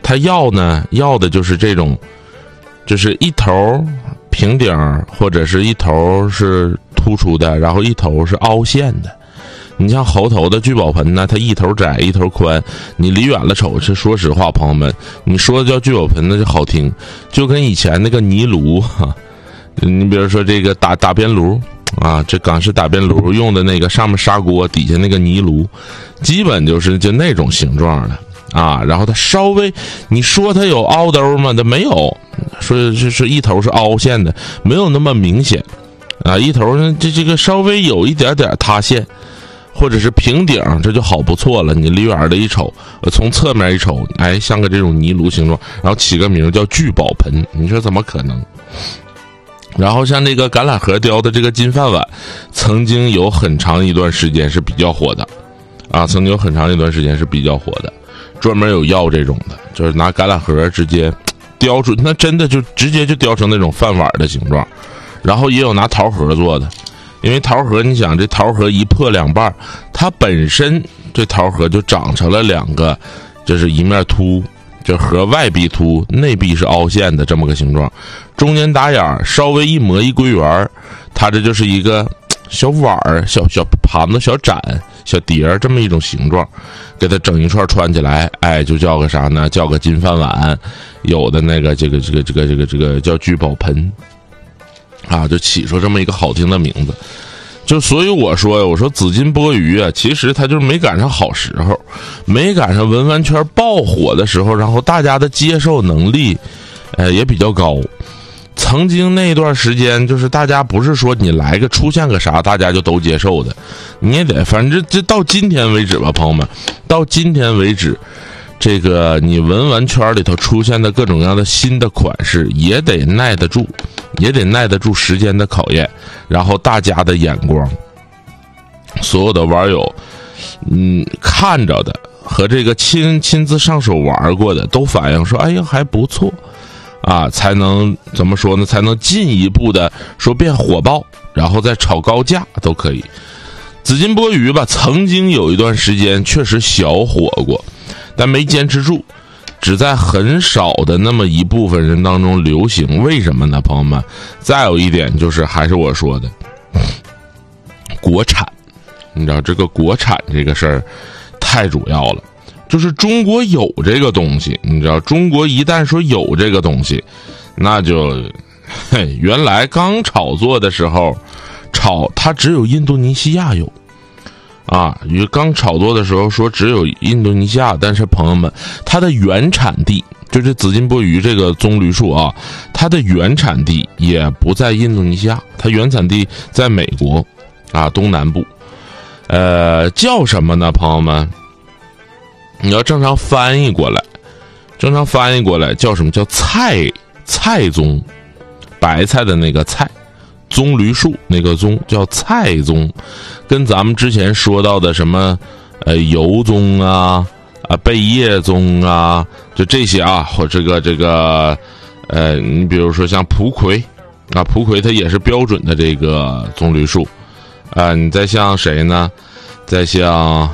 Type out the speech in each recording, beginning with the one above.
它要的就是这种，就是一头平顶或者是一头是突出的，然后一头是凹陷的。你像猴头的聚宝盆呢，它一头窄一头宽，你离远了瞅，是说实话，朋友们，你说的叫聚宝盆那就好听，就跟以前那个泥炉你比如说这个打边炉啊，这港式打边炉用的那个上面砂锅，底下那个泥炉，基本就那种形状的啊。然后它稍微，你说它有凹兜吗？它没有，说是一头是凹陷的，没有那么明显啊。一头呢，这个稍微有一点点塌陷。或者是平顶，这就好不错了。你离远的一瞅，从侧面一瞅，哎，像个这种泥炉形状，然后起个名叫聚宝盆，你说怎么可能？然后像这个橄榄核雕的这个金饭碗，曾经有很长一段时间是比较火的，啊，曾经有很长一段时间是比较火的，专门有要这种的，就是拿橄榄核直接雕出，那真的就直接就雕成那种饭碗的形状，然后也有拿桃核做的。因为桃核，你想这桃核一破两半，它本身这桃核就长成了两个，就是一面凸，就核外壁凸，内壁是凹陷的这么个形状，中间打眼，稍微一磨一归圆，它这就是一个小碗儿、小盘子、小盏、小碟儿这么一种形状，给它整一串串起来，哎，就叫个啥呢？叫个金饭碗，有的那个这个叫聚宝盆。啊，就起出这么一个好听的名字，就所以我说紫金钵盂啊，其实它就是没赶上好时候，没赶上文玩圈爆火的时候，然后大家的接受能力，也比较高。曾经那段时间，就是大家不是说你来个出现个啥，大家就都接受的，你也得，反正这到今天为止吧，朋友们，到今天为止。这个你文玩圈里头出现的各种各样的新的款式，也得耐得住，也得耐得住时间的考验，然后大家的眼光，所有的网友，看着的和这个亲自上手玩过的，都反映说，哎呀还不错，啊，才能怎么说呢？才能进一步的说变火爆，然后再炒高价都可以。紫金钵盂吧，曾经有一段时间确实小火过。但没坚持住，只在很少的那么一部分人当中流行。为什么呢，朋友们？再有一点就是，还是我说的，国产。你知道这个国产这个事儿太主要了，就是中国有这个东西，你知道，中国一旦说有这个东西，那就，原来刚炒作的时候，它只有印度尼西亚有。啊，刚炒作的时候说只有印度尼西亚，但是朋友们，它的原产地就是紫金钵盂这个棕榈树啊，它的原产地也不在印度尼西亚，它原产地在美国啊东南部。叫什么呢，朋友们？你要正常翻译过来叫什么？叫菜棕，白菜的那个菜。棕榈树那个棕叫菜棕，跟咱们之前说到的什么油棕啊贝叶棕啊，就这些啊，或这个你比如说像蒲葵啊，蒲葵它也是标准的这个棕榈树啊。你再像谁呢？再像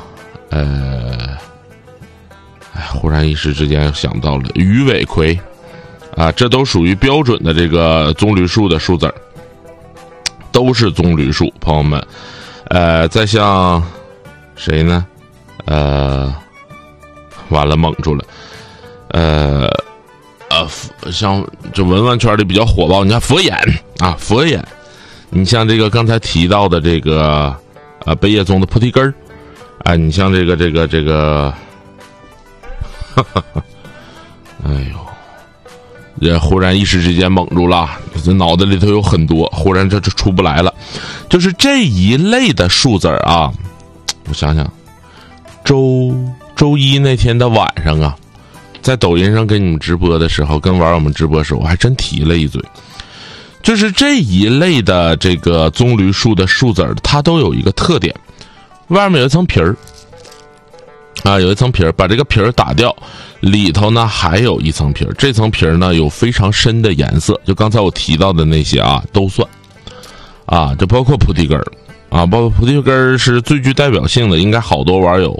忽然一时之间想到了鱼尾葵啊，这都属于标准的这个棕榈树的树籽儿。都是棕榈树，朋友们，再像谁呢？完了蒙住了，像这文玩圈里比较火爆，你看佛眼啊，佛眼，你像这个刚才提到的这个贝叶棕的菩提根儿，你像这个，哎呦。也忽然一时之间懵住了，这脑袋里头有很多，忽然这出不来了。就是这一类的树籽啊，我想想，周一那天的晚上啊，在抖音上给你们直播的时候，跟网友们直播的时候，我还真提了一嘴，就是这一类的这个棕榈树的树籽，它都有一个特点，外面有一层皮儿。啊，有一层皮儿，把这个皮儿打掉，里头呢还有一层皮儿，这层皮儿呢有非常深的颜色，就刚才我提到的那些啊都算，啊，这包括菩提根儿，啊，包括菩提根儿是最具代表性的，应该好多网友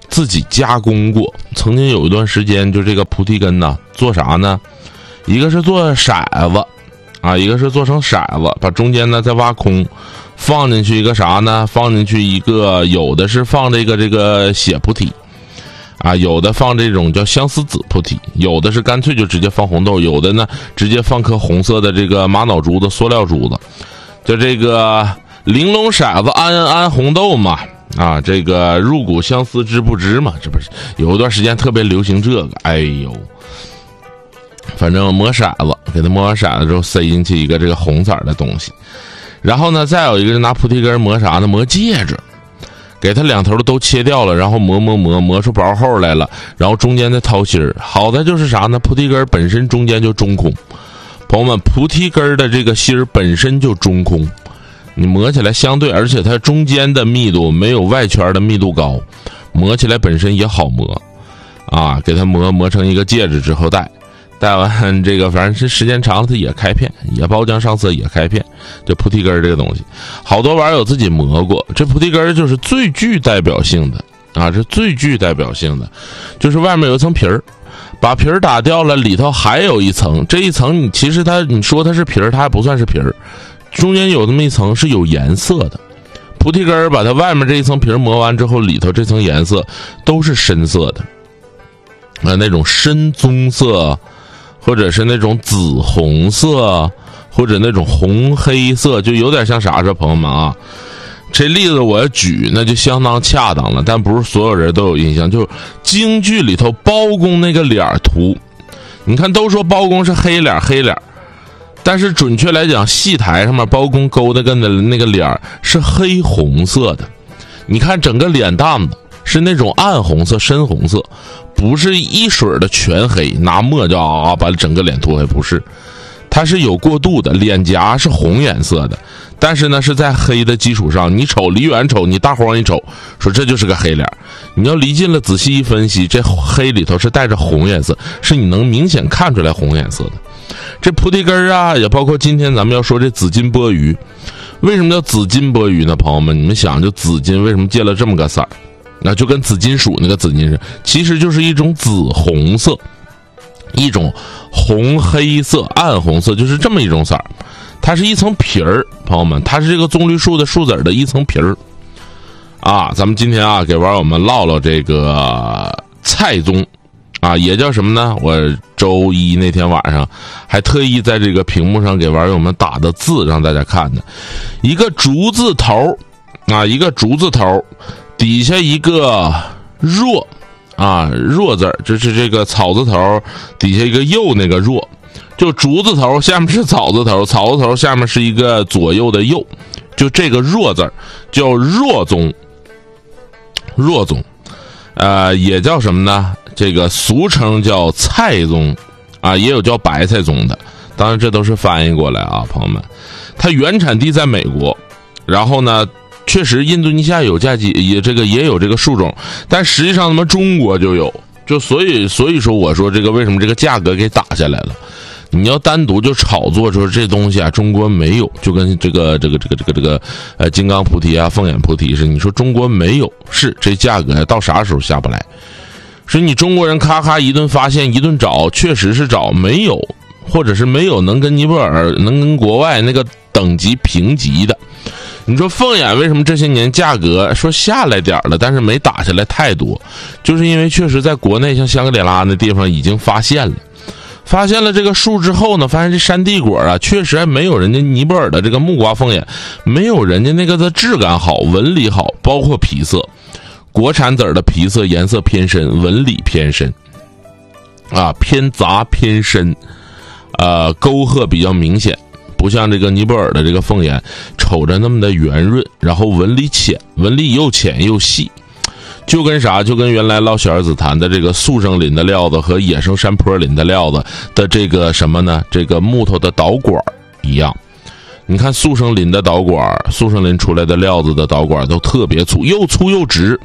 自己加工过。曾经有一段时间，就这个菩提根呢，做啥呢？一个是做骰子啊，一个是做成骰子，把中间呢再挖空，放进去一个啥呢？放进去一个，有的是放这个血菩提啊，有的放这种叫相思子菩提，有的是干脆就直接放红豆，有的呢直接放颗红色的这个玛瑙珠子、塑料珠子，就这个玲珑骰子安安红豆嘛。啊，这个入骨相思知不知嘛？这不是有一段时间特别流行这个？哎呦，反正磨骰子，给它磨完骰子之后塞进去一个这个红色的东西，然后呢，再有一个是拿菩提根磨啥呢？磨戒指，给它两头的都切掉了，然后磨出薄厚来了，然后中间再掏心儿。好的就是啥呢？菩提根本身中间就中空，朋友们，菩提根的这个心儿本身就中空。你磨起来相对，而且它中间的密度没有外圈的密度高，磨起来本身也好磨啊。给它磨成一个戒指之后戴完这个，反正是时间长了它也开片，也包浆上色也开片。这菩提根这个东西，好多网友自己磨过。这菩提根就是最具代表性的啊，这最具代表性的就是外面有一层皮儿，把皮儿打掉了，里头还有一层。这一层其实你说它是皮儿，它还不算是皮儿。中间有这么一层是有颜色的，菩提根把它外面这一层皮磨完之后，里头这层颜色都是深色的，那种深棕色，或者是那种紫红色，或者那种红黑色，就有点像啥子，朋友们啊。这例子我要举，那就相当恰当了，但不是所有人都有印象。就是京剧里头包公那个脸图，你看都说包公是黑脸，但是准确来讲，戏台上面包公勾的跟那个脸是黑红色的。你看整个脸蛋子是那种暗红色、深红色，不是一水的全黑，拿墨就把整个脸涂黑，不是，它是有过渡的。脸颊是红颜色的，但是呢是在黑的基础上，你瞅离远瞅，你大荒一瞅，说这就是个黑脸。你要离近了仔细一分析，这黑里头是带着红颜色，是你能明显看出来红颜色的。这菩提根啊，也包括今天咱们要说这紫金钵盂。为什么叫紫金钵盂呢？朋友们，你们想，就紫金为什么借了这么个色儿？那就跟紫金属那个紫金是，其实就是一种紫红色，一种红黑色、暗红色，就是这么一种色儿。它是一层皮儿，朋友们，它是这个棕榈树的树籽的一层皮儿啊。咱们今天啊，给网友们唠唠这个菜宗啊，也叫什么呢？我周一那天晚上还特意在这个屏幕上给网友们打的字让大家看的，一个竹字头啊，一个竹字头底下一个若啊，若字，就是这个草字头底下一个右那个若，就竹字头下面是草字头，草字头下面是一个左右的右，就这个若字叫若宗，若宗也叫什么呢？这个俗称叫菜宗啊，也有叫白菜宗的，当然这都是翻译过来啊，朋友们。它原产地在美国，然后呢确实印度尼西亚有也有这个树种，但实际上他们中国就有，就所以说我说这个为什么这个价格给打下来了。你要单独就炒作说这东西啊，中国没有，就跟这个金刚菩提啊、凤眼菩提是，你说中国没有，是这价格到啥时候下不来？是你中国人咔咔一顿发现一顿找，确实是找没有，或者是没有能跟尼泊尔、能跟国外那个等级平级的。你说凤眼为什么这些年价格说下来点了，但是没打下来太多，就是因为确实在国内像香格里拉那地方已经发现了这个树之后呢，发现这山地果啊，确实还没有人家尼泊尔的这个木瓜凤眼，没有人家那个的质感好，纹理好，包括皮色。国产籽的皮色颜色偏深，纹理偏深啊，偏杂偏深，沟壑比较明显，不像这个尼泊尔的这个凤眼瞅着那么的圆润，然后纹理浅，纹理又浅又细，就跟啥？就跟原来唠小儿子谈的这个速生林的料子和野生山坡林的料子的这个什么呢？这个木头的导管一样。你看速生林的导管，速生林出来的料子的导管都特别粗，又粗又直，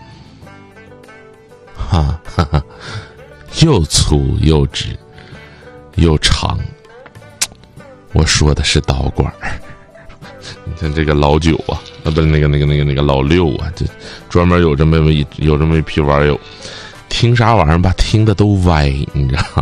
哈哈，又粗又直又长。我说的是导管， 你看这个老九啊，不是那个老六啊，这专门有这么一批网友，听啥玩意儿吧，听的都歪，你知道。